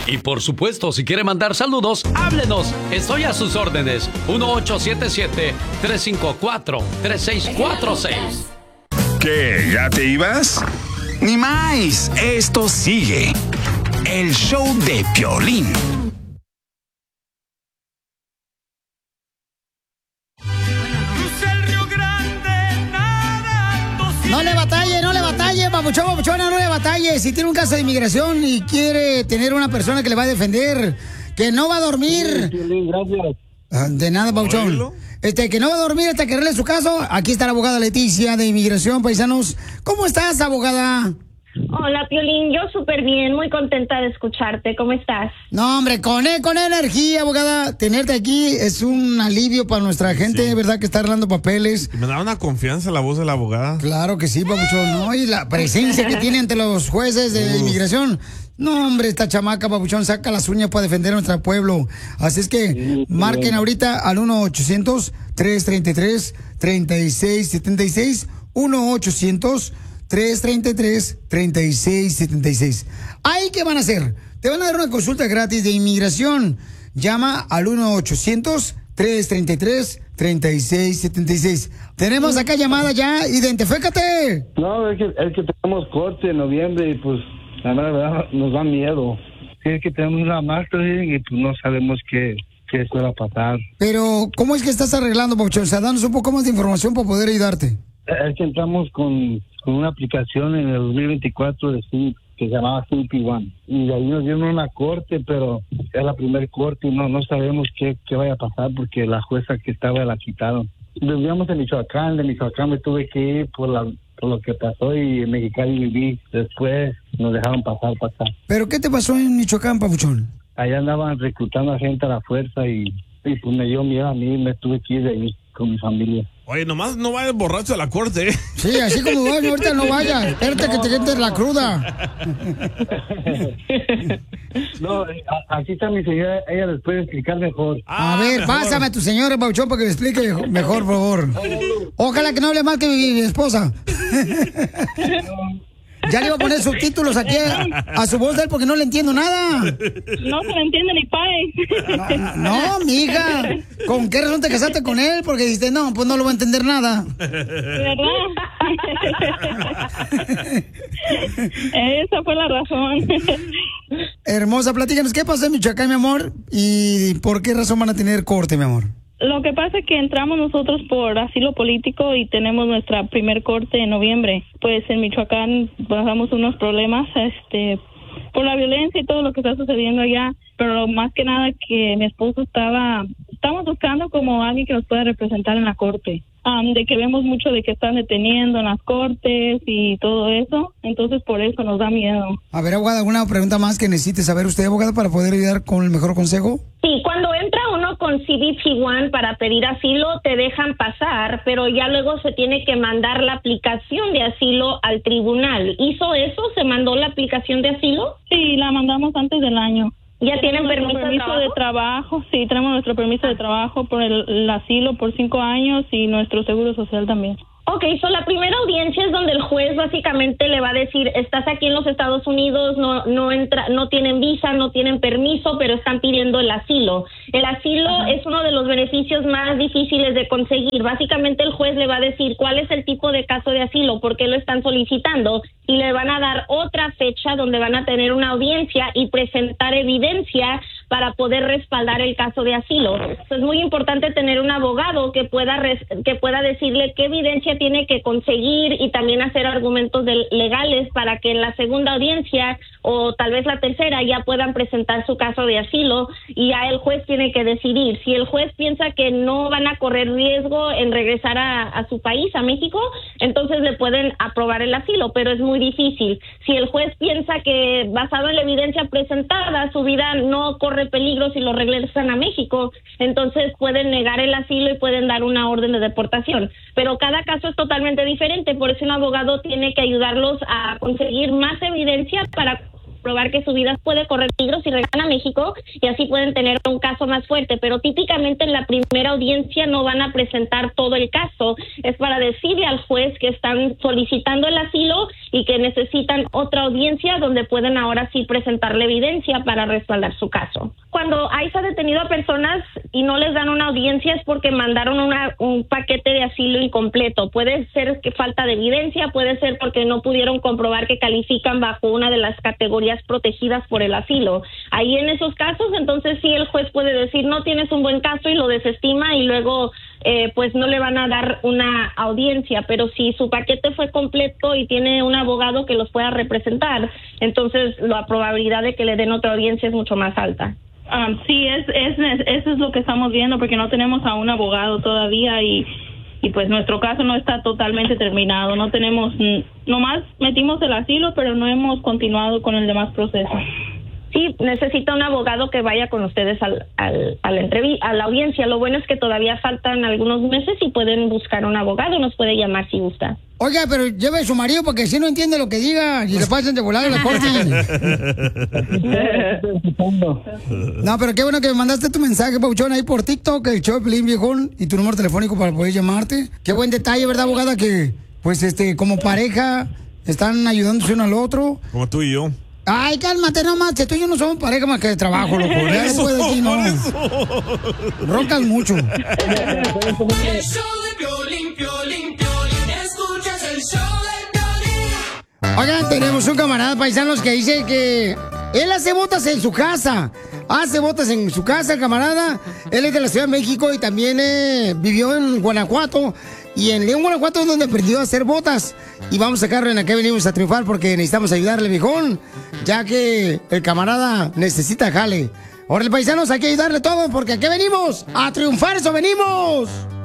Y por supuesto, si quiere mandar saludos, háblenos. Estoy a sus órdenes. 1877-354-3646. ¿Qué? ¿Ya te ibas? Ni más. Esto sigue. El show de Piolín. No le batalle, papuchón, papuchona, no le batalle. Si tiene un caso de inmigración y quiere tener una persona que le va a defender, que no va a dormir. Gracias. De nada, papuchón. Que no va a dormir hasta que arregle su caso. Aquí está la abogada Leticia de Inmigración, paisanos. ¿Cómo estás, abogada? Hola, Piolín, yo súper bien, muy contenta de escucharte. ¿Cómo estás? No, hombre, con energía, abogada. Tenerte aquí es un alivio para nuestra gente, sí. ¿Verdad? Que está arreglando papeles. Me da una confianza la voz de la abogada. Claro que sí, papuchón, ¿no? Y la presencia que tiene ante los jueces de inmigración. No, hombre, esta chamaca, papuchón, saca las uñas para defender a nuestro pueblo. Así es que marquen ahorita al 1-800-333-3676. 1-800-333-3676. ¿Ahí qué van a hacer? Te van a dar una consulta gratis de inmigración. Llama al 1-800-333-3676. Tenemos acá llamada ya. Identifícate. No, es que tenemos corte en noviembre y pues la verdad nos da miedo. Es que tenemos una marca y pues no sabemos qué suele pasar. Pero, ¿cómo es que estás arreglando, papuchón? O sea, danos un poco más de información para poder ayudarte. Es que entramos con una aplicación en el 2024 que se llamaba CP1 y de ahí nos dieron una corte, pero es la primer corte y no sabemos qué vaya a pasar porque la jueza que estaba la quitaron. Vivíamos en Michoacán, de Michoacán me tuve que ir por lo que pasó y en Mexicali viví. Después nos dejaron pasar para acá. ¿Pero qué te pasó en Michoacán, papuchón? Allá andaban reclutando a gente a la fuerza y pues me dio miedo a mí, me tuve que ir de ahí con mi familia. Oye, nomás no vayas borracho a la corte, ¿eh? Sí, así como vas, ahorita no vayas. Espérate que te sientes la cruda. No, aquí está mi señora, ella les puede explicar mejor. A ver, mejor. pásame a tu señora, papuchón, para que me explique mejor, por favor. Ojalá que no hable más que mi esposa. Ya le iba a poner subtítulos aquí a su voz de él porque no le entiendo nada. No se le entiende ni pai. No, mija. ¿Con qué razón te casaste con él? Porque dijiste, no, pues no lo va a entender nada. ¿Verdad? Esa fue la razón. Hermosa, platícanos, ¿qué pasó en Michoacán, mi amor? ¿Y por qué razón van a tener corte, mi amor? Lo que pasa es que entramos nosotros por asilo político y tenemos nuestra primer corte en noviembre. Pues en Michoacán pasamos unos problemas, por la violencia y todo lo que está sucediendo allá. Pero más que nada que mi esposo estamos buscando como alguien que nos pueda representar en la corte. De que vemos mucho de que están deteniendo en las cortes y todo eso. Entonces por eso nos da miedo. A ver, abogada, ¿alguna pregunta más que necesite saber usted, abogada, para poder ayudar con el mejor consejo? Sí, cuando entra uno con CBP-1 para pedir asilo, te dejan pasar, pero ya luego se tiene que mandar la aplicación de asilo al tribunal. ¿Hizo eso? ¿Se mandó la aplicación de asilo? Sí, la mandamos antes del año. ¿Ya tienen permiso de trabajo? Sí, tenemos nuestro permiso de trabajo por el asilo por 5 años y nuestro seguro social también. Ok, la primera audiencia es donde el juez básicamente le va a decir, estás aquí en los Estados Unidos, no tienen visa, no tienen permiso, pero están pidiendo el asilo. El asilo es uno de los beneficios más difíciles de conseguir. Básicamente el juez le va a decir cuál es el tipo de caso de asilo, por qué lo están solicitando, y le van a dar otra fecha donde van a tener una audiencia y presentar evidencia para poder respaldar el caso de asilo. Es muy importante tener un abogado que pueda decirle qué evidencia tiene que conseguir y también hacer argumentos legales para que en la segunda audiencia o tal vez la tercera ya puedan presentar su caso de asilo y ya el juez tiene que decidir. Si el juez piensa que no van a correr riesgo en regresar a su país, a México, entonces le pueden aprobar el asilo, pero es muy difícil. Si el juez piensa que basado en la evidencia presentada su vida no corre peligro si lo regresan a México, entonces pueden negar el asilo y pueden dar una orden de deportación. Pero cada caso es totalmente diferente, por eso un abogado tiene que ayudarlos a conseguir más evidencia para probar que su vida puede correr peligro si regresan a México y así pueden tener un caso más fuerte, pero típicamente en la primera audiencia no van a presentar todo el caso, es para decirle al juez que están solicitando el asilo y que necesitan otra audiencia donde pueden ahora sí presentar la evidencia para respaldar su caso. Cuando ICE ha detenido a personas y no les dan una audiencia es porque mandaron un paquete de asilo incompleto. Puede ser que falta de evidencia, puede ser porque no pudieron comprobar que califican bajo una de las categorías protegidas por el asilo. Ahí en esos casos, entonces sí el juez puede decir no tienes un buen caso y lo desestima y luego pues no le van a dar una audiencia, pero si su paquete fue completo y tiene un abogado que los pueda representar, entonces la probabilidad de que le den otra audiencia es mucho más alta. Sí, eso es lo que estamos viendo porque no tenemos a un abogado todavía y pues nuestro caso no está totalmente terminado. No tenemos, nomás metimos el asilo, pero no hemos continuado con el demás proceso. Sí, necesita un abogado que vaya con ustedes a la audiencia. Lo bueno es que todavía faltan algunos meses y pueden buscar un abogado, nos puede llamar si gusta. Oiga, pero lleve a su marido porque si no entiende lo que diga y le pasen de volada en la corte. No, pero qué bueno que me mandaste tu mensaje, Pauchón, ahí por TikTok, el show de Piolín, viejón, y tu número telefónico para poder llamarte. Qué buen detalle, ¿verdad, abogada? Que, pues, como pareja están ayudándose uno al otro. Como tú y yo. Ay, cálmate nomás, que tú y yo no somos pareja más que de trabajo, loco. Ya después de ti, no. Roncas mucho. El show de Piolín, Piolín, Piolín. Escuchas el show de Piolín. Oigan, tenemos un camarada paisanos que dice que él hace botas en su casa. Hace botas en su casa, el camarada. Él es de la Ciudad de México y también vivió en Guanajuato. Y en León, Guanajuato es donde aprendió a hacer botas. Y vamos a sacarlo en Aquí Venimos a Triunfar porque necesitamos ayudarle, viejón. Ya que el camarada necesita jale. Ahora, paisanos, hay que ayudarle todo porque aquí venimos a triunfar, eso venimos.